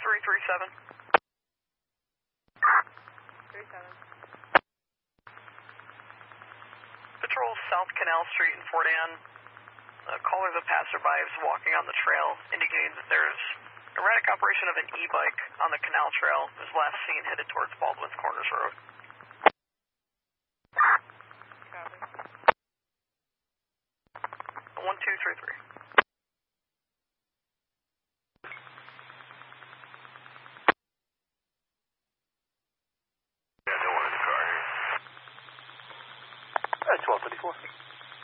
337. 37. Patrol South Canal Street in Fort Anne. Caller the passerby is walking on the trail, indicating that there's erratic operation of an e-bike on the canal trail. Was last seen headed towards Baldwin's Corners Road. Copy. 1233. Yeah, no one in the car here. 1234.